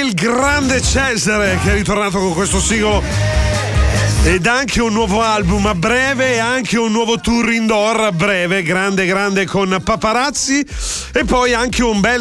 il grande Cesare che è ritornato con questo singolo ed anche un nuovo album a breve e anche un nuovo tour indoor a breve, grande con Paparazzi, e poi anche un bel